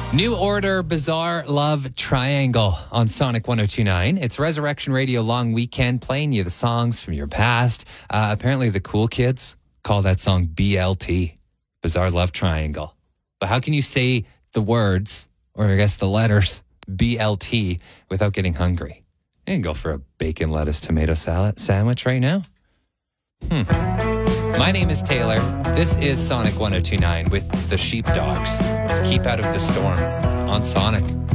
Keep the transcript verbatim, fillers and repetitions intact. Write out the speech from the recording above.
New Order, Bizarre Love Triangle on Sonic one oh two point nine. It's Resurrection Radio Long Weekend, playing you the songs from your past. Uh, apparently the cool kids call that song B L T, Bizarre Love Triangle. But how can you say the words, or I guess the letters, B L T without getting hungry? You can go for a bacon, lettuce, tomato salad sandwich right now. Hmm. My name is Taylor. This is Sonic one oh two point nine with the Sheepdogs. Let's keep out of the storm on Sonic.